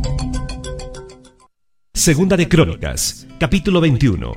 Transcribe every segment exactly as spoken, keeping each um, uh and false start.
Segunda de Crónicas, capítulo veintiuno.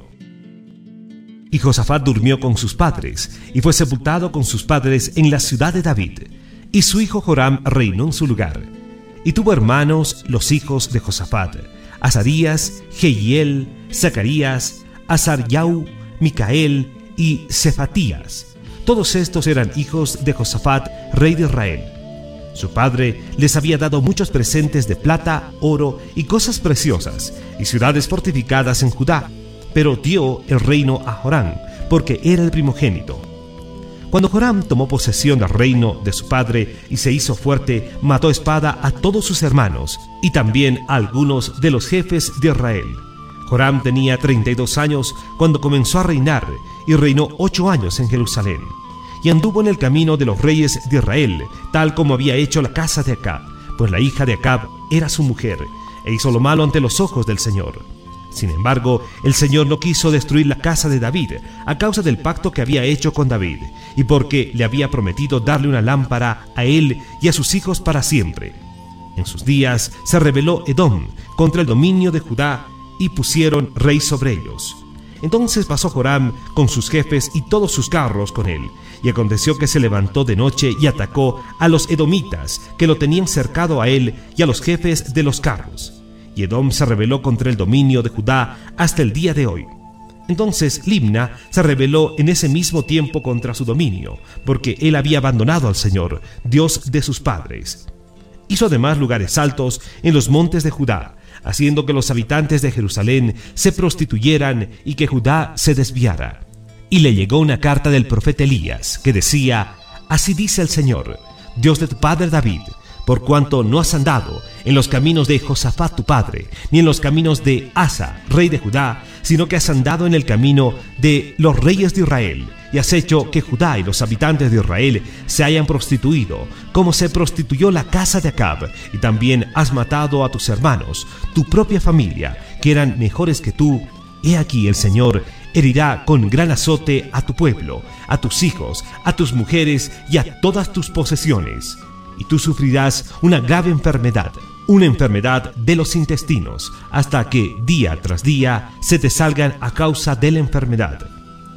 Y Josafat durmió con sus padres, y fue sepultado con sus padres en la ciudad de David, y su hijo Joram reinó en su lugar. Y tuvo hermanos los hijos de Josafat: Azarías, Jehiel, Zacarías, Azaryahu, Micael y Cefatías. Todos estos eran hijos de Josafat, rey de Israel. Su padre les había dado muchos presentes de plata, oro y cosas preciosas, y ciudades fortificadas en Judá, pero dio el reino a Joram, porque era el primogénito. Cuando Joram tomó posesión del reino de su padre y se hizo fuerte, mató a espada a todos sus hermanos, y también a algunos de los jefes de Israel. Joram tenía treinta y dos años cuando comenzó a reinar, y reinó ocho años en Jerusalén. Y anduvo en el camino de los reyes de Israel, tal como había hecho la casa de Acab, pues la hija de Acab era su mujer, e hizo lo malo ante los ojos del Señor. Sin embargo, el Señor no quiso destruir la casa de David, a causa del pacto que había hecho con David, y porque le había prometido darle una lámpara a él y a sus hijos para siempre. En sus días se rebeló Edom contra el dominio de Judá, y pusieron rey sobre ellos. Entonces pasó Joram con sus jefes y todos sus carros con él, y aconteció que se levantó de noche y atacó a los edomitas que lo tenían cercado a él y a los jefes de los carros. Y Edom se rebeló contra el dominio de Judá hasta el día de hoy. Entonces Libna se rebeló en ese mismo tiempo contra su dominio, porque él había abandonado al Señor, Dios de sus padres. Hizo además lugares altos en los montes de Judá, haciendo que los habitantes de Jerusalén se prostituyeran y que Judá se desviara. Y le llegó una carta del profeta Elías, que decía: Así dice el Señor, Dios de tu padre David, por cuanto no has andado en los caminos de Josafat tu padre, ni en los caminos de Asa, rey de Judá, sino que has andado en el camino de los reyes de Israel, y has hecho que Judá y los habitantes de Israel se hayan prostituido, como se prostituyó la casa de Acab, y también has matado a tus hermanos, tu propia familia, que eran mejores que tú. He aquí el Señor herirá con gran azote a tu pueblo, a tus hijos, a tus mujeres y a todas tus posesiones. Y tú sufrirás una grave enfermedad, una enfermedad de los intestinos, hasta que día tras día se te salgan a causa de la enfermedad.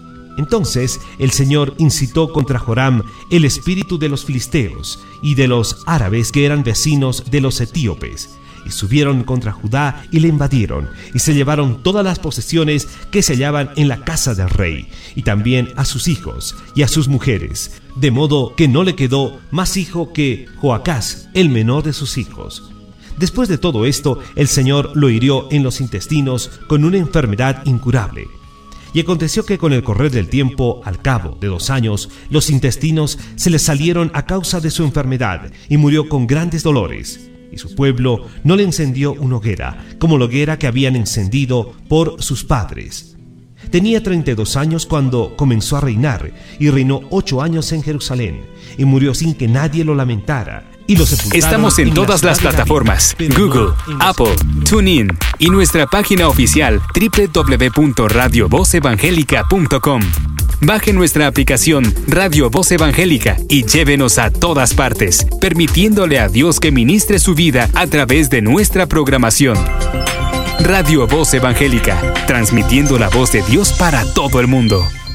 Entonces el Señor incitó contra Joram el espíritu de los filisteos y de los árabes que eran vecinos de los etíopes, y subieron contra Judá y le invadieron, y se llevaron todas las posesiones que se hallaban en la casa del rey, y también a sus hijos y a sus mujeres, de modo que no le quedó más hijo que Joacás, el menor de sus hijos. Después de todo esto, el Señor lo hirió en los intestinos con una enfermedad incurable. Y aconteció que con el correr del tiempo, al cabo de dos años, los intestinos se le salieron a causa de su enfermedad, y murió con grandes dolores. Y su pueblo no le encendió una hoguera, como la hoguera que habían encendido por sus padres. Tenía treinta y dos años cuando comenzó a reinar, y reinó ocho años en Jerusalén, y murió sin que nadie lo lamentara. Y lo sepultaron. Estamos en, en todas las plataformas: Google, Apple, TuneIn y nuestra página oficial doble u doble u doble u punto radio voz evangélica punto com. Baje nuestra aplicación Radio Voz Evangélica y llévenos a todas partes, permitiéndole a Dios que ministre su vida a través de nuestra programación. Radio Voz Evangélica, transmitiendo la voz de Dios para todo el mundo.